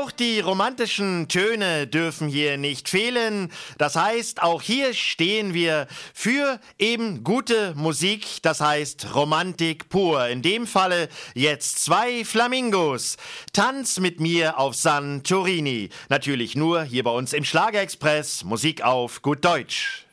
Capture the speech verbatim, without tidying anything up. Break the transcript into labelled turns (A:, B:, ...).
A: Auch die romantischen Töne dürfen hier nicht fehlen. Das heißt, auch hier stehen wir für eben gute Musik, das heißt Romantik pur. In dem Falle jetzt zwei Flamingos. Tanz mit mir auf Santorini. Natürlich nur hier bei uns im Schlagerexpress. Musik auf gut Deutsch.